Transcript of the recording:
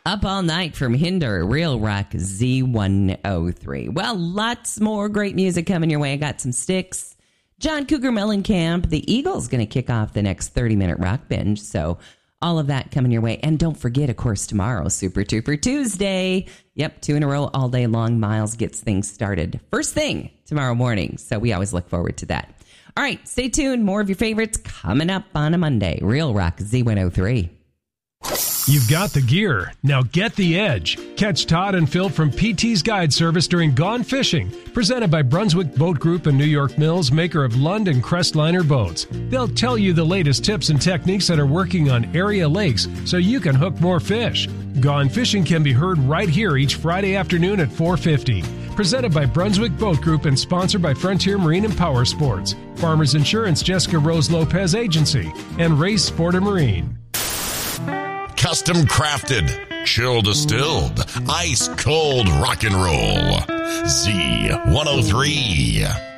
Up All Night from Hinder, Real Rock Z103. Well, lots more great music coming your way. I got some Styx, John Cougar Mellencamp. The Eagles going to kick off the next 30-minute rock binge. So all of that coming your way. And don't forget, of course, tomorrow, Super Tuper Tuesday. Yep, 2 in a row all day long. Miles gets things started first thing tomorrow morning. So we always look forward to that. All right, stay tuned. More of your favorites coming up on a Monday. Real Rock Z103. You've got the gear. Now get the edge. Catch Todd and Phil from PT's Guide Service during Gone Fishing, presented by Brunswick Boat Group and New York Mills, maker of Lund and Crestliner boats. They'll tell you the latest tips and techniques that are working on area lakes so you can hook more fish. Gone Fishing can be heard right here each Friday afternoon at 4:50. Presented by Brunswick Boat Group and sponsored by Frontier Marine and Power Sports, Farmers Insurance Jessica Rose Lopez Agency, and Race Sport and Marine. Custom crafted, chill distilled, ice cold rock and roll. Z103.